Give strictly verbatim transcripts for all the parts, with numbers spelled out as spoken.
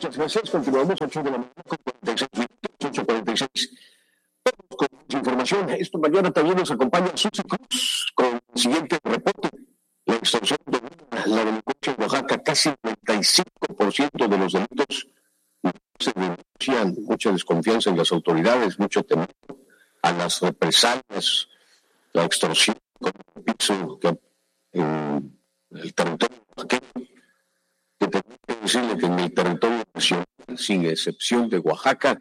Muchas gracias. Continuamos ocho de la mañana con cuarenta y seis minutos, ocho cuarenta y seis. Vamos con mucha información. Esta mañana también nos acompaña Susi Cruz con el siguiente reporte. La extorsión domina la delincuencia en Oaxaca. Casi el noventa y cinco por ciento de los delitos se denuncian. Mucha desconfianza en las autoridades, mucho temor a las represalias, la extorsión con el piso que en el territorio oaxaqueño, que tengo que decirle que en el territorio nacional, sin excepción de Oaxaca,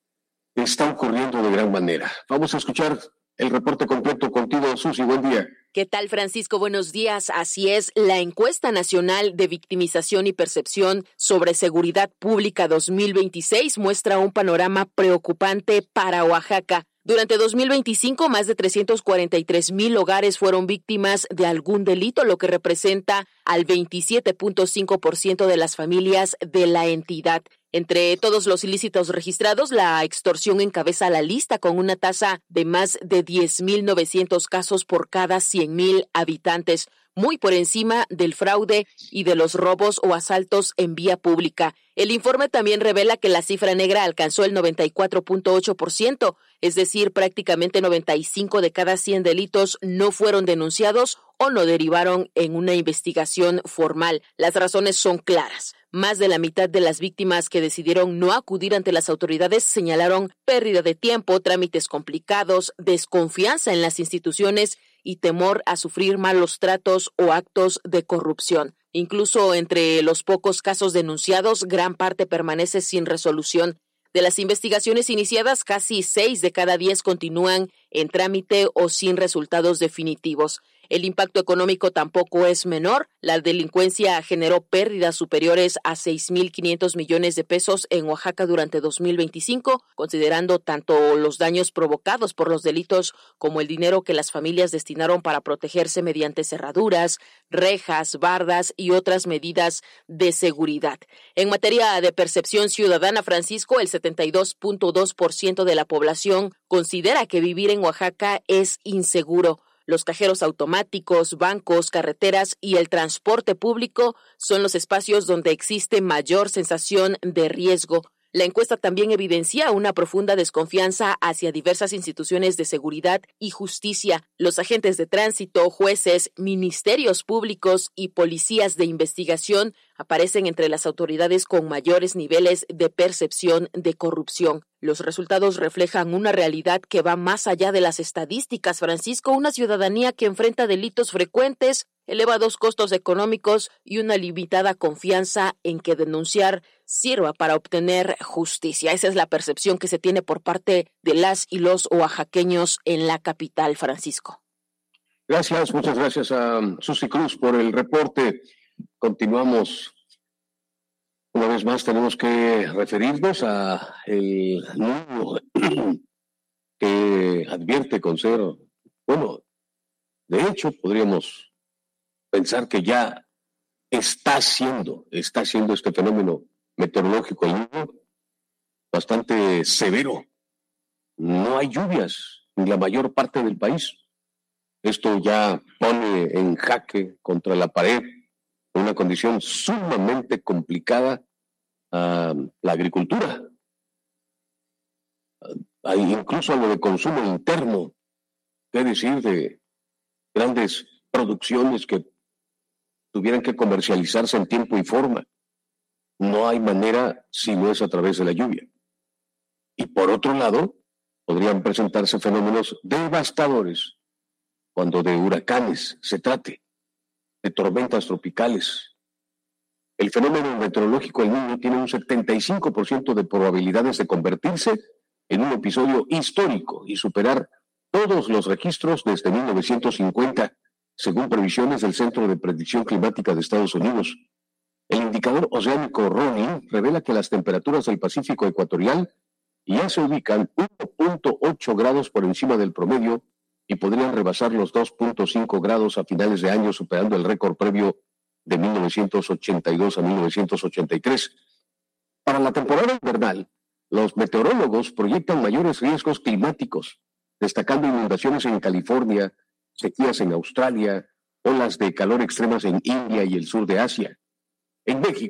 está ocurriendo de gran manera. Vamos a escuchar el reporte completo contigo, Susi. Buen día. ¿Qué tal, Francisco? Buenos días. Así es, la encuesta nacional de victimización y percepción sobre seguridad pública dos mil veintiséis muestra un panorama preocupante para Oaxaca. Durante dos mil veinticinco, más de trescientos cuarenta y tres mil hogares fueron víctimas de algún delito, lo que representa al veintisiete punto cinco por ciento de las familias de la entidad. Entre todos los ilícitos registrados, la extorsión encabeza la lista con una tasa de más de diez mil novecientos casos por cada cien mil habitantes, muy por encima del fraude y de los robos o asaltos en vía pública. El informe también revela que la cifra negra alcanzó el noventa y cuatro punto ocho por ciento, es decir, prácticamente noventa y cinco de cada cien delitos no fueron denunciados o no derivaron en una investigación formal. Las razones son claras. Más de la mitad de las víctimas que decidieron no acudir ante las autoridades señalaron pérdida de tiempo, trámites complicados, desconfianza en las instituciones y temor a sufrir malos tratos o actos de corrupción. Incluso entre los pocos casos denunciados, gran parte permanece sin resolución. De las investigaciones iniciadas, casi seis de cada diez continúan en trámite o sin resultados definitivos. El impacto económico tampoco es menor. La delincuencia generó pérdidas superiores a seis mil quinientos millones de pesos en Oaxaca durante dos mil veinticinco, considerando tanto los daños provocados por los delitos como el dinero que las familias destinaron para protegerse mediante cerraduras, rejas, bardas y otras medidas de seguridad. En materia de percepción ciudadana, Francisco, el setenta y dos punto dos por ciento de la población considera que vivir en Oaxaca es inseguro. Los cajeros automáticos, bancos, carreteras y el transporte público son los espacios donde existe mayor sensación de riesgo. La encuesta también evidencia una profunda desconfianza hacia diversas instituciones de seguridad y justicia. Los agentes de tránsito, jueces, ministerios públicos y policías de investigación aparecen entre las autoridades con mayores niveles de percepción de corrupción. Los resultados reflejan una realidad que va más allá de las estadísticas, Francisco, una ciudadanía que enfrenta delitos frecuentes, elevados costos económicos y una limitada confianza en que denunciar sirva para obtener justicia. Esa es la percepción que se tiene por parte de las y los oaxaqueños en la capital, Francisco. Gracias, muchas gracias a Susi Cruz por el reporte. Continuamos. Una vez más tenemos que referirnos a el nuevo que advierte con ser, bueno, de hecho podríamos pensar que ya está siendo, está siendo este fenómeno meteorológico el Niño bastante severo. No hay lluvias en la mayor parte del país. Esto ya pone en jaque contra la pared una condición sumamente complicada a la agricultura, a, incluso a lo de consumo interno, qué decir de grandes producciones que tuvieran que comercializarse en tiempo y forma. No hay manera si no es a través de la lluvia. Y por otro lado, podrían presentarse fenómenos devastadores cuando de huracanes se trate, de tormentas tropicales. El fenómeno meteorológico El Niño tiene un setenta y cinco por ciento de probabilidades de convertirse en un episodio histórico y superar todos los registros desde mil novecientos cincuenta, según previsiones del Centro de Predicción Climática de Estados Unidos. El indicador oceánico Ronin revela que las temperaturas del Pacífico ecuatorial ya se ubican uno punto ocho grados por encima del promedio y podrían rebasar los dos punto cinco grados a finales de año, superando el récord previo de mil novecientos ochenta y dos a mil novecientos ochenta y tres. Para la temporada invernal, los meteorólogos proyectan mayores riesgos climáticos, destacando inundaciones en California, sequías en Australia, olas de calor extremas en India y el sur de Asia. En México,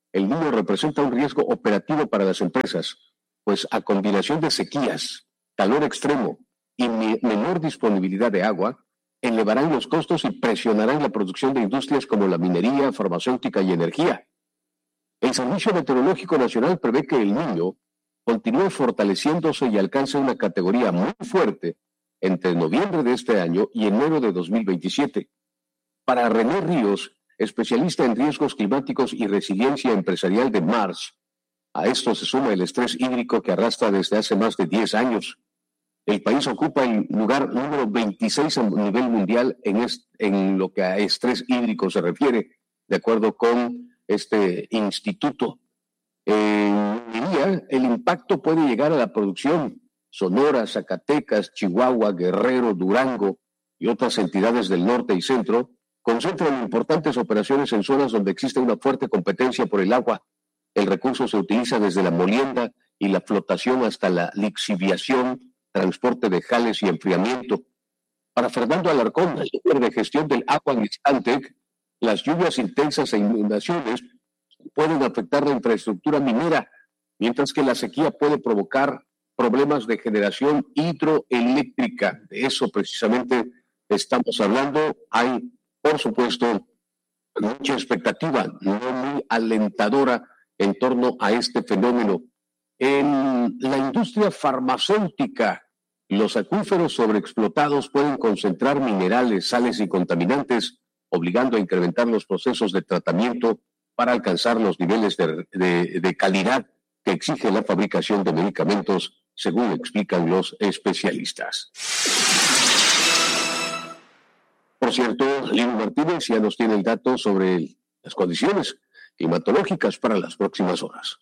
El Niño representa un riesgo operativo para las empresas, pues a combinación de sequías, calor extremo y me- menor disponibilidad de agua, elevarán los costos y presionarán la producción de industrias como la minería, farmacéutica y energía. El Servicio Meteorológico Nacional prevé que el Niño continúe fortaleciéndose y alcance una categoría muy fuerte entre noviembre de este año y enero de dos mil veintisiete. Para René Ríos, especialista en riesgos climáticos y resiliencia empresarial de Marsh, a esto se suma el estrés hídrico que arrastra desde hace más de diez años. El país ocupa el lugar número veintiséis a nivel mundial en, est- en lo que a estrés hídrico se refiere, de acuerdo con este instituto. En minería, el impacto puede llegar a la producción. Sonora, Zacatecas, Chihuahua, Guerrero, Durango y otras entidades del norte y centro concentran importantes operaciones en zonas donde existe una fuerte competencia por el agua. El recurso se utiliza desde la molienda y la flotación hasta la lixiviación, transporte de jales y enfriamiento. Para Fernando Alarcón, líder de gestión del agua en Stantec, las lluvias intensas e inundaciones pueden afectar la infraestructura minera, mientras que la sequía puede provocar problemas de generación hidroeléctrica. De eso precisamente estamos hablando. Hay, por supuesto, mucha expectativa, no muy alentadora en torno a este fenómeno. En la industria farmacéutica, los acuíferos sobreexplotados pueden concentrar minerales, sales y contaminantes, obligando a incrementar los procesos de tratamiento para alcanzar los niveles de, de, de calidad que exige la fabricación de medicamentos, según explican los especialistas. Por cierto, Lino Martínez ya nos tiene el dato sobre las condiciones climatológicas para las próximas horas.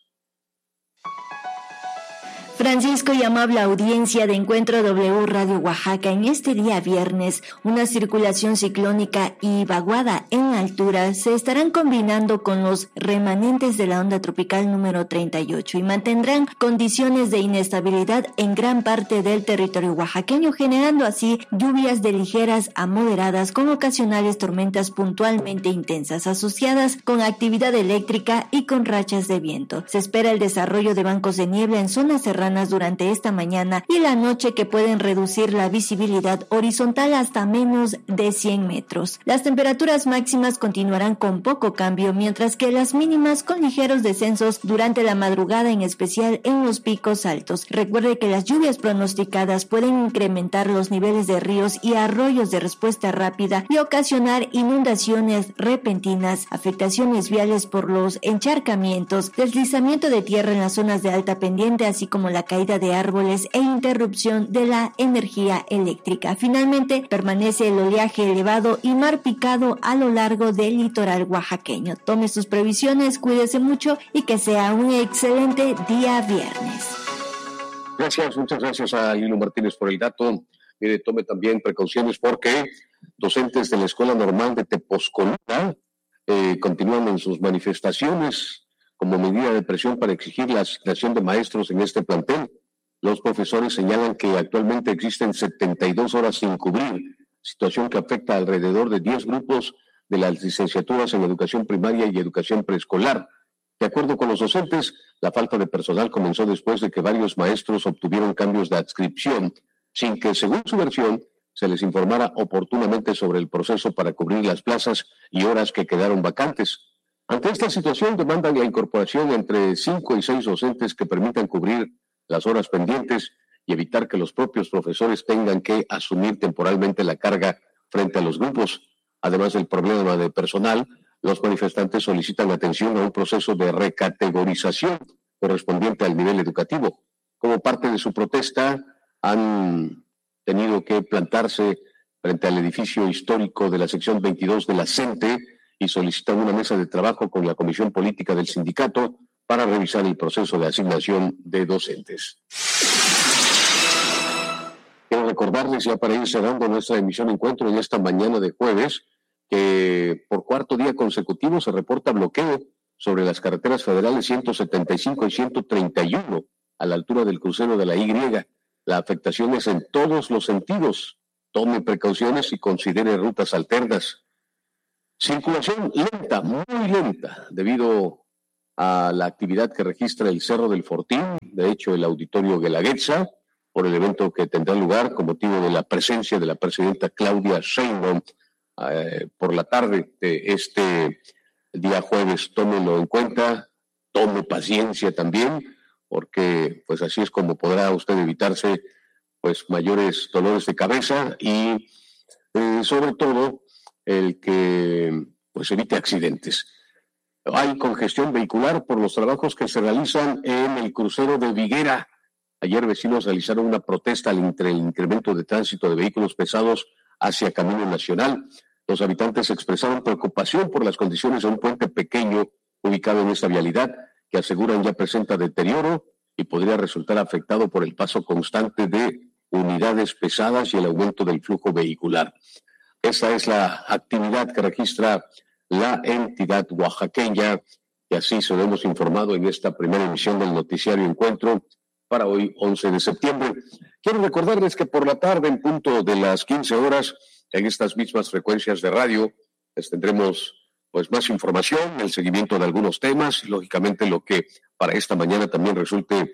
Francisco y amable audiencia de Encuentro W Radio Oaxaca, en este día viernes, una circulación ciclónica y vaguada en altura se estarán combinando con los remanentes de la onda tropical número treinta y ocho y mantendrán condiciones de inestabilidad en gran parte del territorio oaxaqueño, generando así lluvias de ligeras a moderadas con ocasionales tormentas puntualmente intensas asociadas con actividad eléctrica y con rachas de viento. Se espera el desarrollo de bancos de niebla en zonas serranas durante esta mañana y la noche que pueden reducir la visibilidad horizontal hasta menos de cien metros. Las temperaturas máximas continuarán con poco cambio, mientras que las mínimas con ligeros descensos durante la madrugada, en especial en los picos altos. Recuerde que las lluvias pronosticadas pueden incrementar los niveles de ríos y arroyos de respuesta rápida y ocasionar inundaciones repentinas, afectaciones viales por los encharcamientos, deslizamiento de tierra en las zonas de alta pendiente, así como la caída de árboles e interrupción de la energía eléctrica. Finalmente, permanece el oleaje elevado y mar picado a lo largo del litoral oaxaqueño. Tome sus previsiones, cuídese mucho y que sea un excelente día viernes. Gracias, muchas gracias a Lino Martínez por el dato. Mire, tome también precauciones porque docentes de la Escuela Normal de Tepozcolula eh, continúan en sus manifestaciones como medida de presión para exigir la asignación de maestros en este plantel. Los profesores señalan que actualmente existen setenta y dos horas sin cubrir, situación que afecta a alrededor de diez grupos de las licenciaturas en educación primaria y educación preescolar. De acuerdo con los docentes, la falta de personal comenzó después de que varios maestros obtuvieron cambios de adscripción, sin que, según su versión, se les informara oportunamente sobre el proceso para cubrir las plazas y horas que quedaron vacantes. Ante esta situación, demandan la incorporación entre cinco y seis docentes que permitan cubrir las horas pendientes y evitar que los propios profesores tengan que asumir temporalmente la carga frente a los grupos. Además del problema de personal, los manifestantes solicitan atención a un proceso de recategorización correspondiente al nivel educativo. Como parte de su protesta, han tenido que plantarse frente al edificio histórico de la sección veintidós de la CENTE y solicitan una mesa de trabajo con la Comisión Política del Sindicato para revisar el proceso de asignación de docentes. Quiero recordarles, ya para ir cerrando nuestra emisión Encuentro en esta mañana de jueves, que por cuarto día consecutivo se reporta bloqueo sobre las carreteras federales ciento setenta y cinco y ciento treinta y uno a la altura del crucero de la Y. La afectación es en todos los sentidos. Tome precauciones y considere rutas alternas. Circulación lenta, muy lenta, debido a la actividad que registra el Cerro del Fortín, de hecho el Auditorio Guelaguetza, por el evento que tendrá lugar con motivo de la presencia de la presidenta Claudia Sheinbaum eh, por la tarde de este día jueves. Tómenlo en cuenta, tome paciencia también, porque pues así es como podrá usted evitarse pues mayores dolores de cabeza y eh, sobre todo el que pues evite accidentes. Hay congestión vehicular por los trabajos que se realizan en el crucero de Viguera. Ayer vecinos realizaron una protesta entre el incremento de tránsito de vehículos pesados hacia Camino Nacional. Los habitantes expresaron preocupación por las condiciones de un puente pequeño ubicado en esta vialidad que aseguran ya presenta deterioro y podría resultar afectado por el paso constante de unidades pesadas y el aumento del flujo vehicular. Esta es la actividad que registra la entidad oaxaqueña y así se lo hemos informado en esta primera emisión del noticiario Encuentro para hoy, once de septiembre. Quiero recordarles que por la tarde, en punto de las quince horas, en estas mismas frecuencias de radio, les tendremos pues más información, el seguimiento de algunos temas y lógicamente lo que para esta mañana también resulte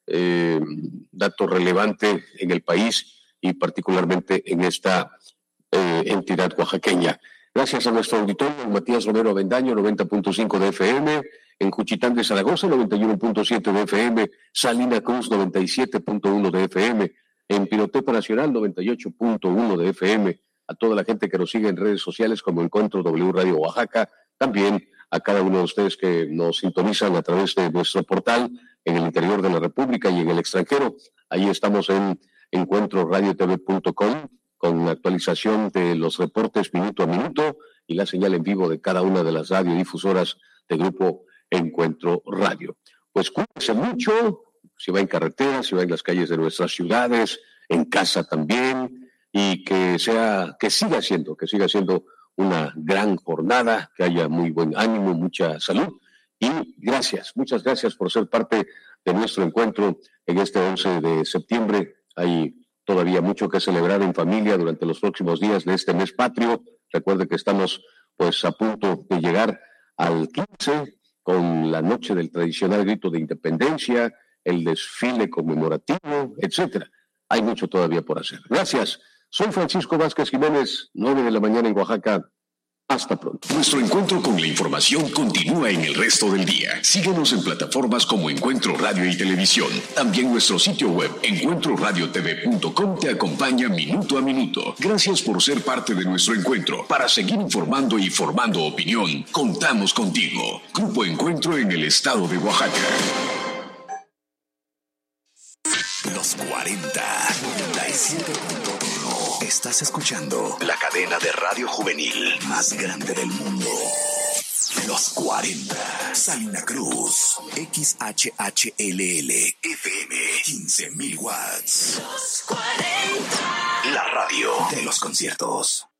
eh, dato relevante en el país y particularmente en esta eh, entidad oaxaqueña. Gracias a nuestro auditor, Matías Romero Avendaño, noventa punto cinco de F M, en Juchitán de Zaragoza, noventa y uno punto siete de F M, Salina Cruz, noventa y siete punto uno de F M, en Pinotepa Nacional, noventa y ocho punto uno de F M, a toda la gente que nos sigue en redes sociales como Encuentro W Radio Oaxaca, también a cada uno de ustedes que nos sintonizan a través de nuestro portal en el interior de la República y en el extranjero. Ahí estamos en encuentro radio t v punto com, con la actualización de los reportes minuto a minuto y la señal en vivo de cada una de las radiodifusoras del Grupo Encuentro Radio. Pues cuídense mucho, si va en carretera, si va en las calles de nuestras ciudades, en casa también, y que sea, que siga siendo, que siga siendo una gran jornada, que haya muy buen ánimo, mucha salud, y gracias, muchas gracias por ser parte de nuestro encuentro en este once de septiembre. Hay todavía mucho que celebrar en familia durante los próximos días de este mes patrio. Recuerde que estamos pues a punto de llegar al quince con la noche del tradicional grito de independencia, el desfile conmemorativo, etcétera. Hay mucho todavía por hacer. Gracias. Soy Francisco Vázquez Jiménez, nueve de la mañana en Oaxaca. Hasta pronto. Nuestro encuentro con la información continúa en el resto del día. Síguenos en plataformas como Encuentro Radio y Televisión. También nuestro sitio web encuentro radio t v punto com te acompaña minuto a minuto. Gracias por ser parte de nuestro encuentro. Para seguir informando y formando opinión, contamos contigo. Grupo Encuentro en el estado de Oaxaca. Los cuarenta, noventa y siete punto uno. Estás escuchando la cadena de radio juvenil más grande del mundo. Los cuarenta. Salina Cruz. X H H L L. F M. quince mil watts. Los cuarenta. La radio de los conciertos.